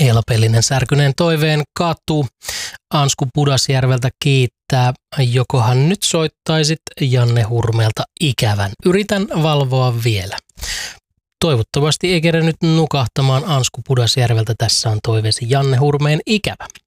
Elpellinen Särkyneen toiveen katu. Ansku Pudasjärveltä kiittää. Jokohan nyt soittaisit Janne Hurmeelta ikävän. Yritän valvoa vielä. Toivottavasti ei kerran nyt nukahtamaan Ansku Pudasjärveltä. Tässä on toiveesi Janne Hurmeen ikävä.